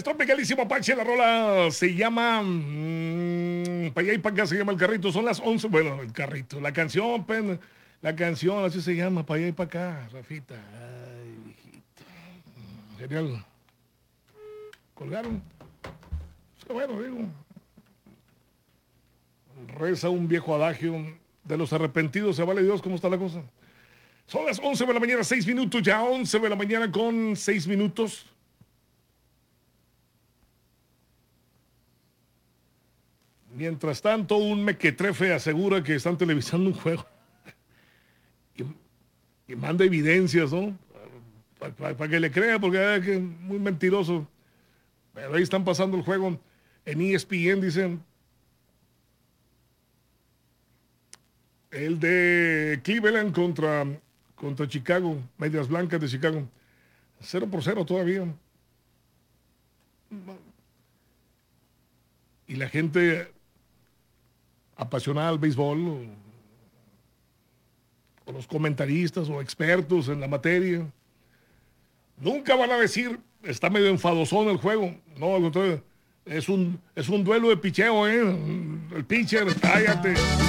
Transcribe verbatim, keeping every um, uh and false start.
Esto pegadísimo, Pache. La rola se llama. Mmm, para allá y para acá se llama el carrito. Son las once. Bueno, el carrito. La canción, pen, la canción, así se llama. Para allá y para acá, Rafita. Ay, viejito. Genial. Colgaron. Pero bueno, digo. Reza un viejo adagio. De los arrepentidos se vale Dios. ¿Cómo está la cosa? Son las once de la mañana, seis minutos. Ya once de la mañana con seis minutos. Mientras tanto, un mequetrefe asegura que están televisando un juego y, y manda evidencias, ¿no? Para pa, pa que le crea, porque es que es muy mentiroso. Pero ahí están pasando el juego en E S P N, dicen. El de Cleveland contra, contra Chicago, Medias Blancas de Chicago. Cero por cero todavía. Y la gente apasionada al béisbol, o, o los comentaristas o expertos en la materia, nunca van a decir, está medio enfadosón el juego. No, al contrario, es un, es un duelo de picheo, ¿eh? El pitcher, cállate.